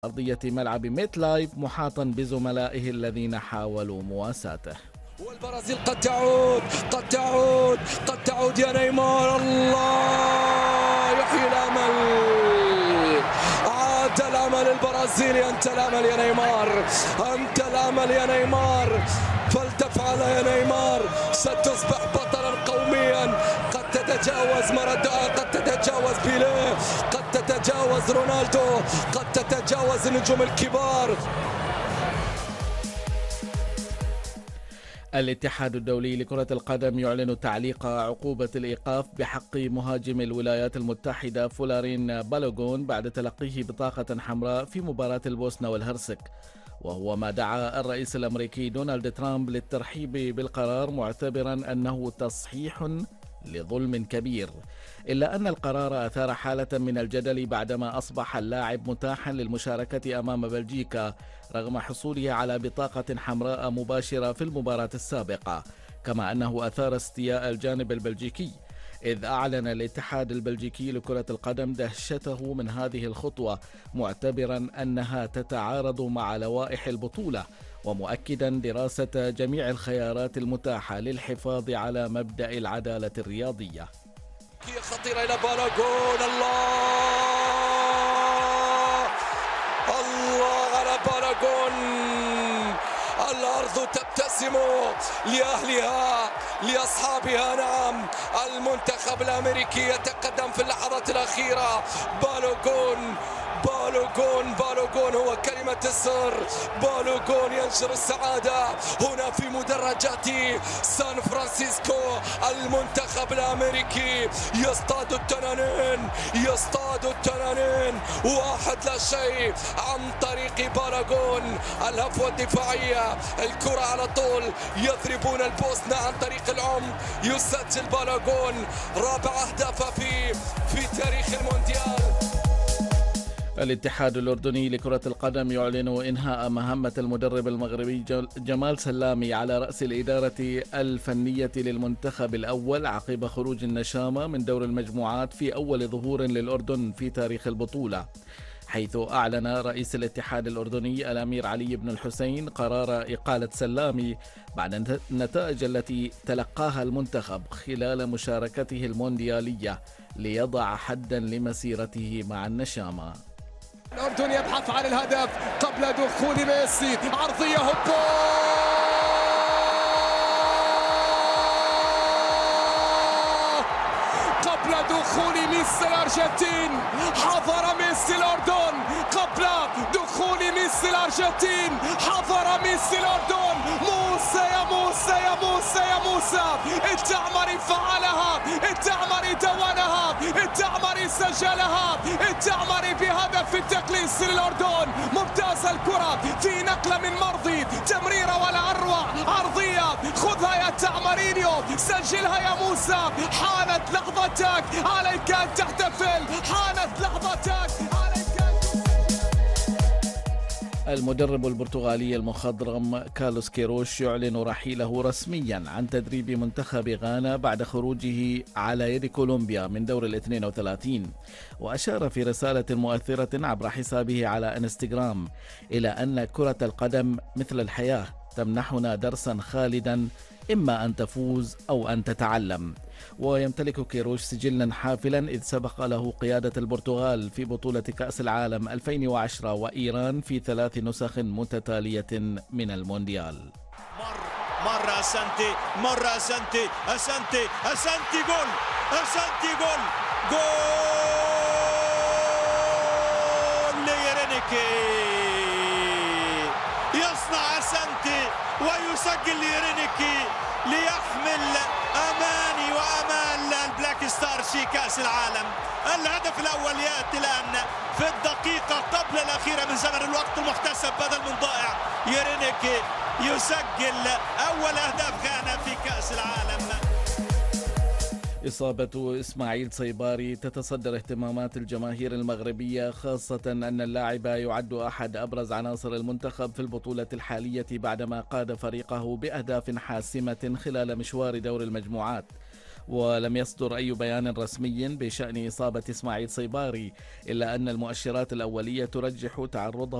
أرضية ملعب ميت لايف محاطا بزملائه الذين حاولوا مواساته. والبرازيل قد تعود يا نيمار. الله يحيي الأمل، عاد الأمل البرازيلي. أنت الأمل يا نيمار، أنت الأمل يا نيمار، فلتفعل يا نيمار. ستصبح بطلا قوميا، قد تتجاوز مارادونا، قد تتجاوز بيليه، قد تتجاوز رونالدو، قد تتجاوز النجوم الكبار. الاتحاد الدولي لكرة القدم يعلن تعليق عقوبة الإيقاف بحق مهاجم الولايات المتحدة فولارين بالوغون بعد تلقيه بطاقة حمراء في مباراة البوسنة والهرسك، وهو ما دعا الرئيس الأمريكي دونالد ترامب للترحيب بالقرار معتبرا أنه تصحيح لظلم كبير، إلا أن القرار أثار حالة من الجدل بعدما أصبح اللاعب متاحا للمشاركة أمام بلجيكا رغم حصوله على بطاقة حمراء مباشرة في المباراة السابقة، كما أنه أثار استياء الجانب البلجيكي، إذ أعلن الاتحاد البلجيكي لكرة القدم دهشته من هذه الخطوة معتبرا أنها تتعارض مع لوائح البطولة، ومؤكدا دراسة جميع الخيارات المتاحة للحفاظ على مبدأ العدالة الرياضية. خطيرة إلى بالاغون. الله على بالاغون. الأرض تبتسم لأهلها لأصحابها. نعم، المنتخب الأمريكي يتقدم في اللحظات الأخيرة. بالوغون هو كلمة السر. بالوغون ينشر السعادة هنا في مدرجات سان فرانسيسكو. المنتخب الأمريكي يصطاد التنانين 1-0 عن طريق بالوغون. الهفوة الدفاعية، الكرة على طول، يضربون البوسنة عن طريق العمق. يسجل بالوغون رابع أهداف في تاريخ المونديال. الاتحاد الأردني لكرة القدم يعلن إنهاء مهمة المدرب المغربي جمال سلامي على رأس الإدارة الفنية للمنتخب الأول عقب خروج النشامة من دور المجموعات في أول ظهور للأردن في تاريخ البطولة، حيث أعلن رئيس الاتحاد الأردني الأمير علي بن الحسين قرار إقالة سلامي بعد النتائج التي تلقاها المنتخب خلال مشاركته المونديالية ليضع حدا لمسيرته مع النشامة. الأردن يبحث عن الهدف قبل دخول ميسي. عرضية هوبا، قبل دخول ميسي الأرجنتين حضر ميسي الأردن. قبل دخول ميسي الأرجنتين حضر ميسي الأردن. موسى التعمري فعلها، التعمري دونها، التعمري سجلها، التعمري بهدف التقليص للأردن. ممتاز الكرة في نقلة من مرضي، تمريرة ولا أروع، عرضية خذها يا تعمرينيو، سجلها يا موسى. حانت لحظتك، عليك أن تحتفل، حانت لحظتك. المدرب البرتغالي المخضرم كارلوس كيروش يعلن رحيله رسميا عن تدريب منتخب غانا بعد خروجه على يد كولومبيا من دور 32، وأشار في رسالة مؤثرة عبر حسابه على انستغرام إلى أن كرة القدم مثل الحياة تمنحنا درسا خالدا، إما أن تفوز أو أن تتعلم. ويمتلك كيروش سجلا حافلا إذ سبق له قيادة البرتغال في بطولة كأس العالم 2010 وإيران في 3 نسخ متتالية من المونديال. مرة أسانتي جول ليرينيكي. يصنع أسانتي ويسجل ليرينيكي ليحمل أماني وأمال البلاك ستار في كأس العالم. الهدف الأول يأتي الآن في الدقيقة قبل الأخيرة من زمن الوقت المحتسب بدل من ضائع. يرينيكي يسجل أول أهداف غانا في كأس العالم. إصابة إسماعيل صيباري تتصدر اهتمامات الجماهير المغربية، خاصة أن اللاعب يعد أحد أبرز عناصر المنتخب في البطولة الحالية بعدما قاد فريقه بأهداف حاسمة خلال مشوار دور المجموعات، ولم يصدر أي بيان رسمي بشأن إصابة إسماعيل صيباري، إلا أن المؤشرات الأولية ترجح تعرضه